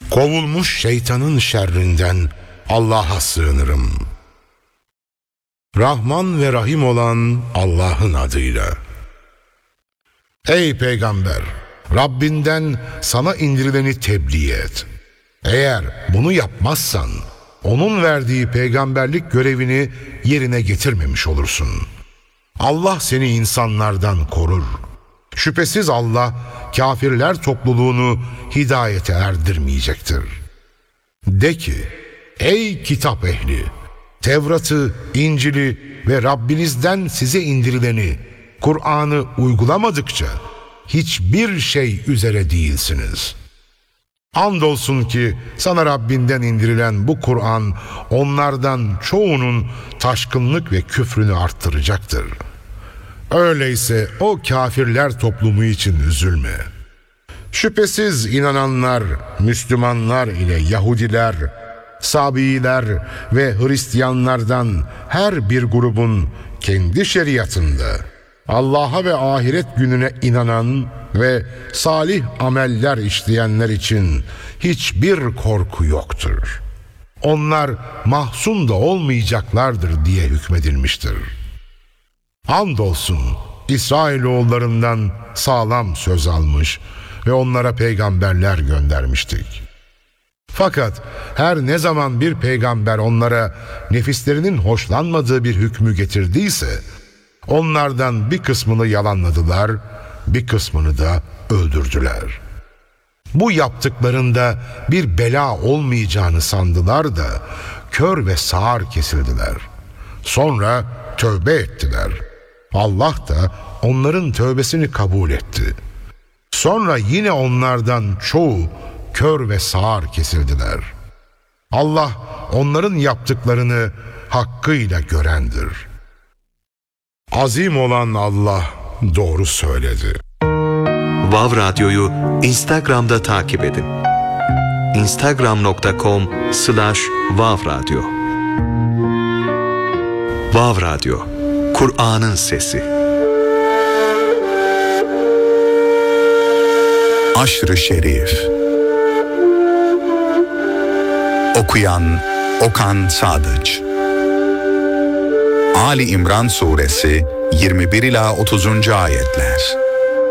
Kovulmuş şeytanın şerrinden Allah'a sığınırım. Rahman ve Rahim olan Allah'ın adıyla. Ey peygamber! Rabbinden sana indirileni tebliğ et. Eğer bunu yapmazsan, onun verdiği peygamberlik görevini yerine getirmemiş olursun. Allah seni insanlardan korur. Şüphesiz Allah, kafirler topluluğunu hidayete erdirmeyecektir. De ki, ey kitap ehli! Tevrat'ı, İncil'i ve Rabbinizden size indirileni, Kur'an'ı uygulamadıkça hiçbir şey üzere değilsiniz. Andolsun ki sana Rabbinden indirilen bu Kur'an onlardan çoğunun taşkınlık ve küfrünü arttıracaktır. Öyleyse o kafirler toplumu için üzülme. Şüphesiz inananlar, Müslümanlar ile Yahudiler, Sabiiler ve Hristiyanlardan her bir grubun kendi şeriatında Allah'a ve ahiret gününe inanan ve salih ameller işleyenler için hiçbir korku yoktur. Onlar mahzun da olmayacaklardır diye hükmedilmiştir. Andolsun İsrailoğullarından sağlam söz almış ve onlara peygamberler göndermiştik. Fakat her ne zaman bir peygamber onlara nefislerinin hoşlanmadığı bir hükmü getirdiyse, onlardan bir kısmını yalanladılar, bir kısmını da öldürdüler. Bu yaptıklarında bir bela olmayacağını sandılar da kör ve sağır kesildiler. Sonra tövbe ettiler. Allah da onların tövbesini kabul etti. Sonra yine onlardan çoğu kör ve sağır kesildiler. Allah onların yaptıklarını hakkıyla görendir. Azim olan Allah doğru söyledi. Vav Radyo'yu Instagram'da takip edin. instagram.com/vavradyo. Vav Radyo, Kur'an'ın sesi. Aşr-ı Şerif. Okuyan Okan Sadıç. Ali İmran Suresi 21 ila 30. ayetler.